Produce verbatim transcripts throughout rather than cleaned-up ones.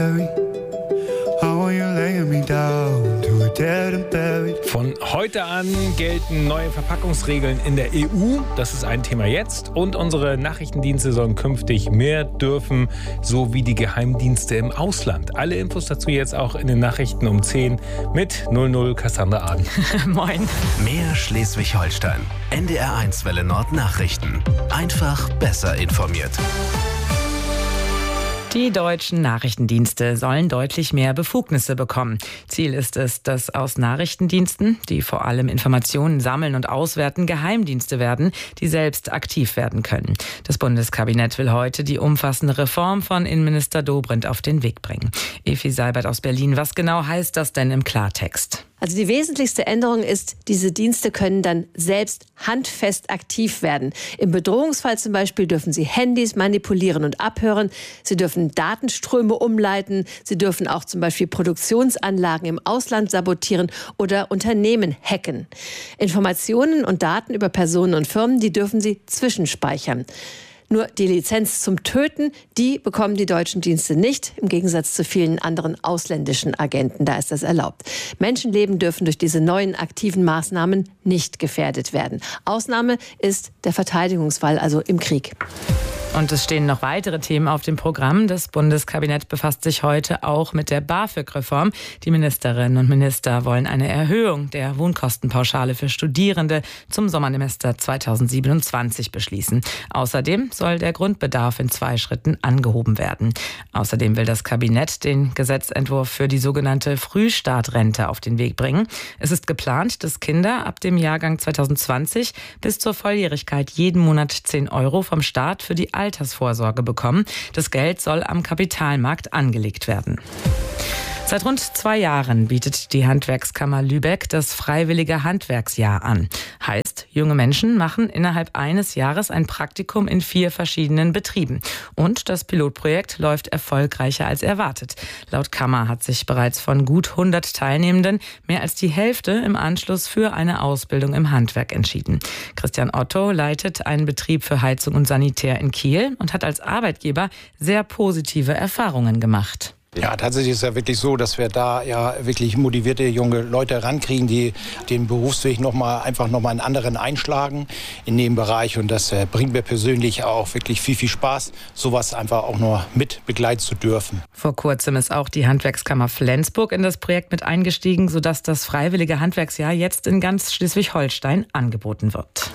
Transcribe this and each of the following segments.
scary. How are you laying me down to a dead and buried? Von heute an gelten neue Verpackungsregeln in der E U. Das ist ein Thema jetzt. Und unsere Nachrichtendienste sollen künftig mehr dürfen, so wie die Geheimdienste im Ausland. Alle Infos dazu jetzt auch in den Nachrichten um zehn mit null null Cassandra Aden. Moin. Mehr Schleswig-Holstein. N D R eins Welle Nord Nachrichten. Einfach besser informiert. Die deutschen Nachrichtendienste sollen deutlich mehr Befugnisse bekommen. Ziel ist es, dass aus Nachrichtendiensten, die vor allem Informationen sammeln und auswerten, Geheimdienste werden, die selbst aktiv werden können. Das Bundeskabinett will heute die umfassende Reform von Innenminister Dobrindt auf den Weg bringen. Evi Seibert aus Berlin, was genau heißt das denn im Klartext? Also die wesentlichste Änderung ist, diese Dienste können dann selbst handfest aktiv werden. Im Bedrohungsfall zum Beispiel dürfen sie Handys manipulieren und abhören. Sie dürfen Datenströme umleiten. Sie dürfen auch zum Beispiel Produktionsanlagen im Ausland sabotieren oder Unternehmen hacken. Informationen und Daten über Personen und Firmen, die dürfen sie zwischenspeichern. Nur die Lizenz zum Töten, die bekommen die deutschen Dienste nicht, im Gegensatz zu vielen anderen ausländischen Agenten. Da ist das erlaubt. Menschenleben dürfen durch diese neuen aktiven Maßnahmen nicht gefährdet werden. Ausnahme ist der Verteidigungsfall, also im Krieg. Und es stehen noch weitere Themen auf dem Programm. Das Bundeskabinett befasst sich heute auch mit der BAföG-Reform. Die Ministerinnen und Minister wollen eine Erhöhung der Wohnkostenpauschale für Studierende zum Sommersemester zweitausendsiebenundzwanzig beschließen. Außerdem soll der Grundbedarf in zwei Schritten angehoben werden. Außerdem will das Kabinett den Gesetzentwurf für die sogenannte Frühstartrente auf den Weg bringen. Es ist geplant, dass Kinder ab dem Jahrgang zweitausendzwanzig bis zur Volljährigkeit jeden Monat zehn Euro vom Staat für die Altersvorsorge bekommen. Das Geld soll am Kapitalmarkt angelegt werden. Seit rund zwei Jahren bietet die Handwerkskammer Lübeck das freiwillige Handwerksjahr an. Heißt, junge Menschen machen innerhalb eines Jahres ein Praktikum in vier verschiedenen Betrieben. Und das Pilotprojekt läuft erfolgreicher als erwartet. Laut Kammer hat sich bereits von gut hundert Teilnehmenden mehr als die Hälfte im Anschluss für eine Ausbildung im Handwerk entschieden. Christian Otto leitet einen Betrieb für Heizung und Sanitär in Kiel und hat als Arbeitgeber sehr positive Erfahrungen gemacht. Ja, tatsächlich ist es ja wirklich so, dass wir da ja wirklich motivierte junge Leute rankriegen, die den Berufsweg noch mal, einfach noch mal einen anderen einschlagen in dem Bereich. Und das äh, bringt mir persönlich auch wirklich viel, viel Spaß, sowas einfach auch nur mit begleiten zu dürfen. Vor kurzem ist auch die Handwerkskammer Flensburg in das Projekt mit eingestiegen, sodass das freiwillige Handwerksjahr jetzt in ganz Schleswig-Holstein angeboten wird.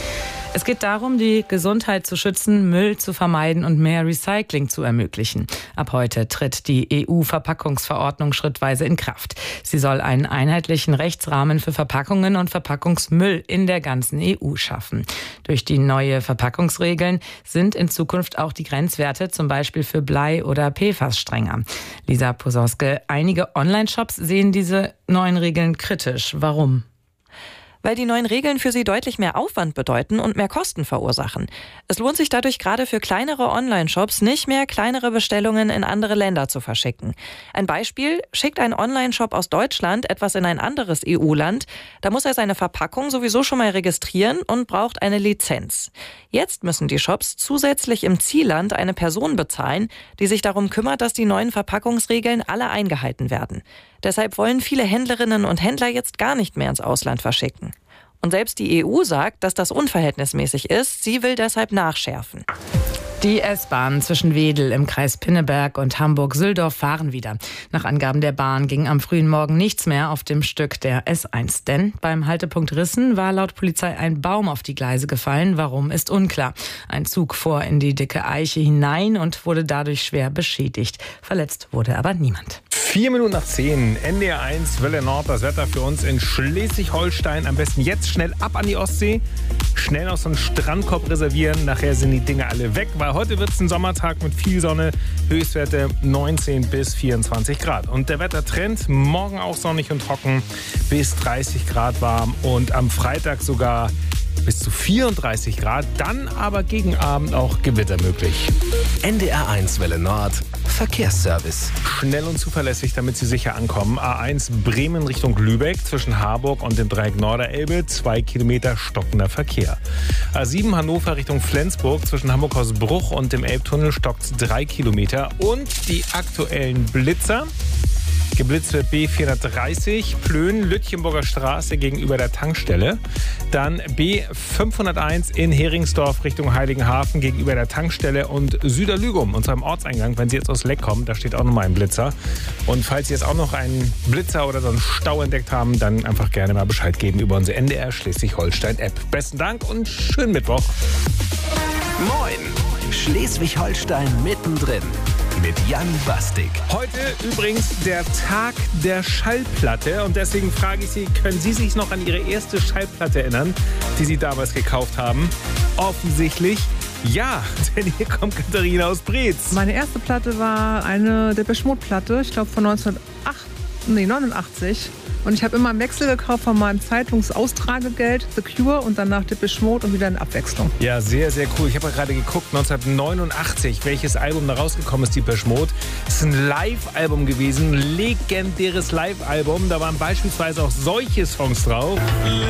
Es geht darum, die Gesundheit zu schützen, Müll zu vermeiden und mehr Recycling zu ermöglichen. Ab heute tritt die E U-Verpackungsverordnung schrittweise in Kraft. Sie soll einen einheitlichen Rechtsrahmen für Verpackungen und Verpackungsmüll in der ganzen E U schaffen. Durch die neue Verpackungsregeln sind in Zukunft auch die Grenzwerte zum Beispiel für Blei oder P F A S strenger. Lisa Posauske, einige Online-Shops sehen diese neuen Regeln kritisch. Warum? Weil die neuen Regeln für sie deutlich mehr Aufwand bedeuten und mehr Kosten verursachen. Es lohnt sich dadurch gerade für kleinere Online-Shops nicht mehr, kleinere Bestellungen in andere Länder zu verschicken. Ein Beispiel: Schickt ein Online-Shop aus Deutschland etwas in ein anderes E U-Land, da muss er seine Verpackung sowieso schon mal registrieren und braucht eine Lizenz. Jetzt müssen die Shops zusätzlich im Zielland eine Person bezahlen, die sich darum kümmert, dass die neuen Verpackungsregeln alle eingehalten werden. Deshalb wollen viele Händlerinnen und Händler jetzt gar nicht mehr ins Ausland verschicken. Und selbst die E U sagt, dass das unverhältnismäßig ist. Sie will deshalb nachschärfen. Die S-Bahnen zwischen Wedel im Kreis Pinneberg und Hamburg-Süldorf fahren wieder. Nach Angaben der Bahn ging am frühen Morgen nichts mehr auf dem Stück der S eins. Denn beim Haltepunkt Rissen war laut Polizei ein Baum auf die Gleise gefallen. Warum, ist unklar. Ein Zug fuhr in die dicke Eiche hinein und wurde dadurch schwer beschädigt. Verletzt wurde aber niemand. Vier Minuten nach zehn, N D R eins, Welle Nord, das Wetter für uns in Schleswig-Holstein. Am besten jetzt schnell ab an die Ostsee, schnell noch so einen Strandkorb reservieren. Nachher sind die Dinge alle weg, weil heute wird es ein Sommertag mit viel Sonne. Höchstwerte neunzehn bis vierundzwanzig Grad. Und der Wettertrend, morgen auch sonnig und trocken, bis dreißig Grad warm. Und am Freitag sogar bis zu vierunddreißig Grad, dann aber gegen Abend auch Gewitter möglich. N D R eins Welle Nord, Verkehrsservice. Schnell und zuverlässig, damit Sie sicher ankommen. A eins Bremen Richtung Lübeck zwischen Harburg und dem Dreieck Norderelbe, zwei Kilometer stockender Verkehr. A sieben Hannover Richtung Flensburg zwischen Hamburg-Hausbruch und dem Elbtunnel stockt drei Kilometer. Und die aktuellen Blitzer. Geblitzt wird B vierhundertdreißig, Plön, Lütchenburger Straße gegenüber der Tankstelle. Dann B fünfhunderteins in Heringsdorf Richtung Heiligenhafen gegenüber der Tankstelle und Süderlügum, unserem Ortseingang. Wenn Sie jetzt aus Leck kommen, da steht auch nochmal ein Blitzer. Und falls Sie jetzt auch noch einen Blitzer oder so einen Stau entdeckt haben, dann einfach gerne mal Bescheid geben über unsere N D R Schleswig-Holstein-App. Besten Dank und schönen Mittwoch. Moin, Schleswig-Holstein mittendrin. Mit Jan Bastik. Heute übrigens der Tag der Schallplatte und deswegen frage ich Sie, können Sie sich noch an Ihre erste Schallplatte erinnern, die Sie damals gekauft haben? Offensichtlich ja, denn hier kommt Katharina aus Breetz. Meine erste Platte war eine Depeche Mode Platte, ich glaube von neunzehnhundertneunundachtzig. Und ich habe immer einen Wechsel gekauft von meinem Zeitungsaustragegeld, The Cure und danach Depeche Mode und wieder eine Abwechslung. Ja, sehr, sehr cool. Ich habe gerade geguckt, neunzehnhundertneunundachtzig, welches Album da rausgekommen ist, Depeche Mode. Das ist ein Live-Album gewesen, ein legendäres Live-Album. Da waren beispielsweise auch solche Songs drauf.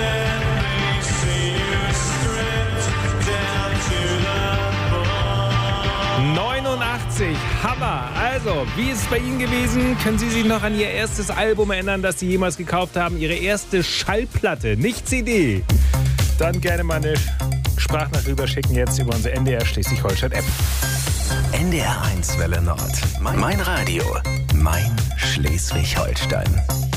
neunundachtzig, Hammer. Also, wie ist es bei Ihnen gewesen? Können Sie sich noch an Ihr erstes Album erinnern, das Sie jemals gekauft haben? Ihre erste Schallplatte, nicht C D. Dann gerne mal eine Sprachnachricht rüberschicken jetzt über unsere N D R Schleswig-Holstein-App. N D R eins Welle Nord. Mein Radio. Mein Schleswig-Holstein.